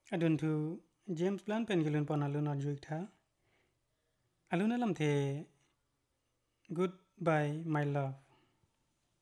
Adun tu James Blunt pen gilun pon alun arjuik tha. Alun alam the goodbye my love.